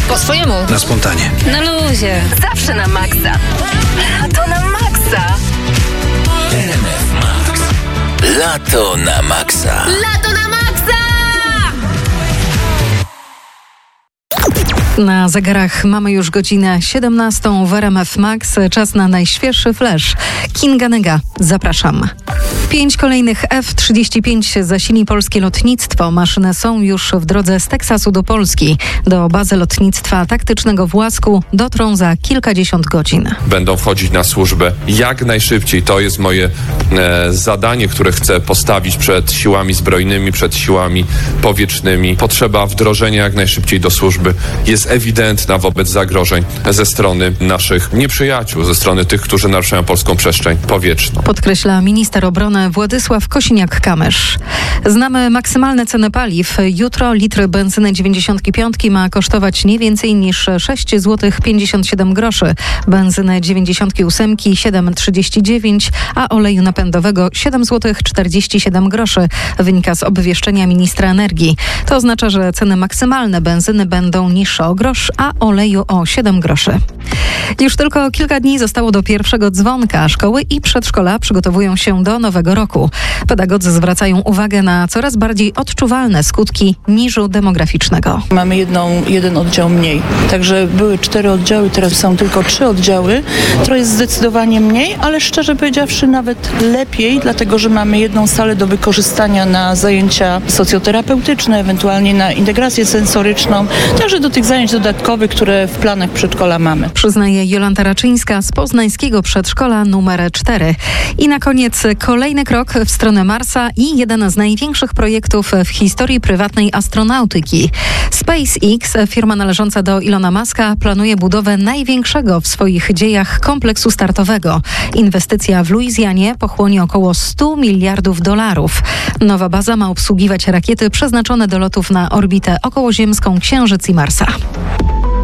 Po swojemu. Na spontanie. Na luzie. Zawsze na maksa. Lato na maksa. RMF Max. Lato na maksa. Lato na maksa! Na zegarach mamy już godzinę 17 w RMF Max. Czas na najświeższy flash. Kinga Nyga, zapraszam. 5 kolejnych F-35 zasili polskie lotnictwo. Maszyny są już w drodze z Teksasu do Polski. Do bazy lotnictwa taktycznego w Łasku dotrą za kilkadziesiąt godzin. Będą wchodzić na służbę jak najszybciej. To jest moje zadanie, które chcę postawić przed siłami zbrojnymi, przed siłami powietrznymi. Potrzeba wdrożenia jak najszybciej do służby jest ewidentna wobec zagrożeń ze strony naszych nieprzyjaciół, ze strony tych, którzy naruszają polską przestrzeń powietrzną. Podkreśla minister obrony Władysław Kosiniak-Kamysz. Znamy maksymalne ceny paliw. Jutro litr benzyny 95 ma kosztować nie więcej niż 6 zł 57 groszy. Benzyny 98 7,39, a oleju napędowego 7 zł 47 groszy. Wynika z obwieszczenia ministra energii. To oznacza, że ceny maksymalne benzyny będą niższe o grosz, a oleju o 7 groszy. Już tylko kilka dni zostało do pierwszego dzwonka. Szkoły i przedszkola przygotowują się do nowego roku. Pedagodzy zwracają uwagę na coraz bardziej odczuwalne skutki niżu demograficznego. Mamy jeden oddział mniej. Także były 4 oddziały, teraz są tylko 3 oddziały. To jest zdecydowanie mniej, ale szczerze powiedziawszy nawet lepiej, dlatego że mamy jedną salę do wykorzystania na zajęcia socjoterapeutyczne, ewentualnie na integrację sensoryczną, także do tych zajęć dodatkowych, które w planach przedszkola mamy. Przyznaje Jolanta Raczyńska z poznańskiego przedszkola numer 4. I na koniec kolejny krok w stronę Marsa i jeden z największych projektów w historii prywatnej astronautyki. SpaceX, firma należąca do Ilona Muska, planuje budowę największego w swoich dziejach kompleksu startowego. Inwestycja w Luizjanie pochłonie około $100 miliardów. Nowa baza ma obsługiwać rakiety przeznaczone do lotów na orbitę okołoziemską, Księżyc i Marsa.